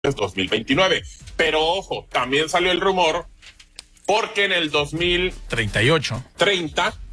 2029. Pero ojo, también salió el rumor porque en el 2030,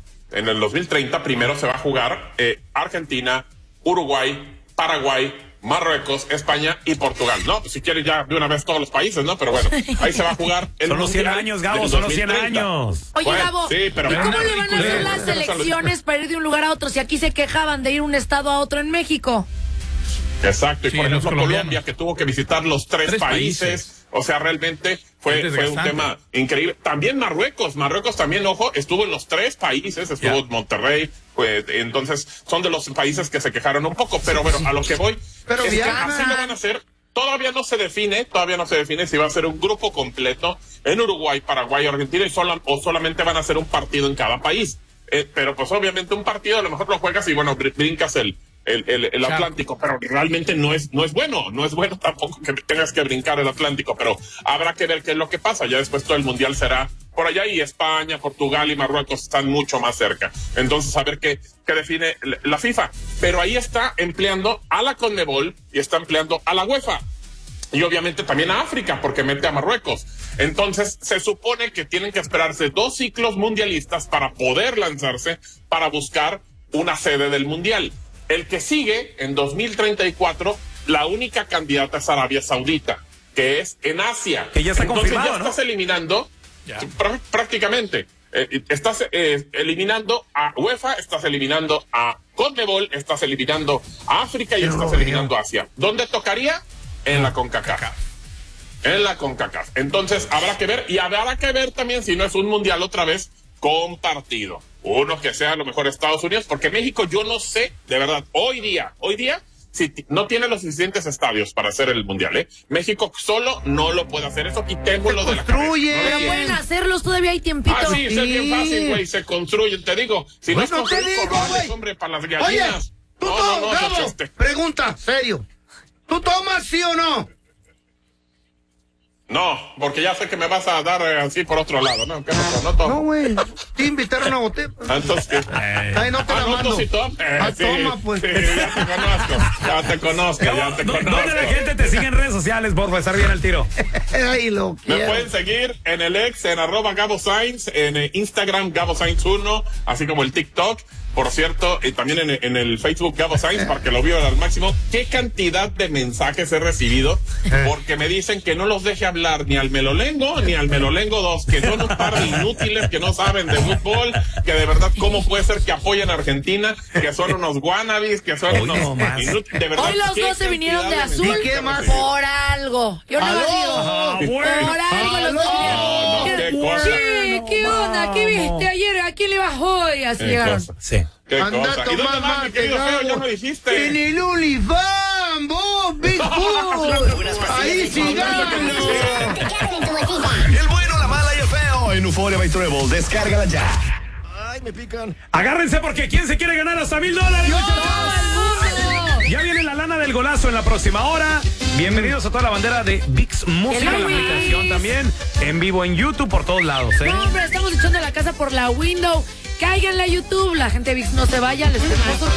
primero se va a jugar Argentina, Uruguay, Paraguay, Marruecos, España y Portugal, ¿no? Pues si quieres ya de una vez todos los países, ¿no? Pero bueno, ahí se va a jugar el Son los 100 años, Gabo, son los 100 años. Oye, Bueno, Gabo, sí, pero ¿y cómo le van a hacer las elecciones para ir de un lugar a otro si aquí se quejaban de ir de un estado a otro en México? Exacto, y Sí, por los ejemplo colombianos. Colombia, que tuvo que visitar los tres países. O sea, realmente fue un tema increíble. También Marruecos también, ojo, estuvo en los tres países, estuvo en Monterrey, pues, entonces son de los países que se quejaron un poco, pero bueno, a lo que voy, pero es que así lo van a hacer. Todavía no se define si va a ser un grupo completo en Uruguay, Paraguay, Argentina o solamente van a ser un partido en cada país. Pero pues obviamente un partido a lo mejor lo juegas y bueno, brincas el Atlántico, pero realmente no es bueno tampoco que tengas que brincar el Atlántico, pero habrá que ver qué es lo que pasa. Ya después todo el mundial será por allá y España, Portugal y Marruecos están mucho más cerca. Entonces a ver qué define la FIFA. Pero ahí está empleando a la CONMEBOL y está empleando a la UEFA. Y obviamente también a África, porque mete a Marruecos. Entonces, se supone que tienen que esperarse 2 ciclos mundialistas para poder lanzarse para buscar una sede del mundial. El que sigue, en 2034, la única candidata es Arabia Saudita, que es en Asia. Que ya está confirmado, ya estás eliminando, prácticamente, estás eliminando a UEFA, estás eliminando a CONMEBOL, estás eliminando a África y estás eliminando a Asia. ¿Dónde tocaría? En la CONCACAF. En la CONCACAF. Entonces, habrá que ver, y habrá que ver también si no es un mundial otra vez compartido. Uno que sea a lo mejor Estados Unidos, porque México yo no sé, de verdad, hoy día, si no tiene los suficientes estadios para hacer el mundial, ¿eh? México solo no lo puede hacer, eso quitémoslo de la cabeza. No pero pueden hacerlos, todavía hay tiempito. Ah, sí, es bien fácil, güey, se construyen, te digo. Si no es construir corrales, hombre, para las gallinas. Oye, Gabo, pregunta, serio. ¿Tú tomas sí o no? No, porque ya sé que me vas a dar así por otro lado, ¿no? ¿Qué no tomo? No, güey. Te invitaron a botella. Entonces, Ay, no te la mando. Sí, toma, pues. Sí, ya te conozco. ¿Dónde la gente te sigue en redes sociales, porfa, estar bien al tiro? Ay, lo quiero. Me pueden seguir en el ex, en @GaboSainz, en Instagram, GaboSainz1, así como el TikTok. Por cierto, también en el Facebook Gabo Sainz, para que lo vieran al máximo. ¿Qué cantidad de mensajes he recibido? Porque me dicen que no los deje hablar ni al Melolengo, ni al Melolengo 2, que son un par de inútiles que no saben de fútbol, que de verdad, ¿cómo puede ser que apoyen a Argentina? Que son unos wannabes, que son unos inútiles. De verdad, hoy los dos se vinieron de azul por algo. Yo no digo. Por algo los dos vinieron. Sí, ¿qué onda? ¿Qué viste ayer? ¿A quién le vas hoy? Así llegaron. Sí. Anda a tomar mate, Gabo. En el Olifán, vos, Big Bull. Ahí sí gano. El bueno, la mala y el feo en Euphoria by Treble. Descárgala ya. Ay, me pican. Agárrense porque ¿quién se quiere ganar hasta $1,000, muchachos? Ya viene la lana del golazo en la próxima hora. Bienvenidos a toda la bandera de ViX Música, la aplicación también, en vivo en YouTube, por todos lados, ¿eh? No, hombre, estamos echando la casa por la window. Cáiganle a YouTube, la gente de ViX no se vaya, les tenemos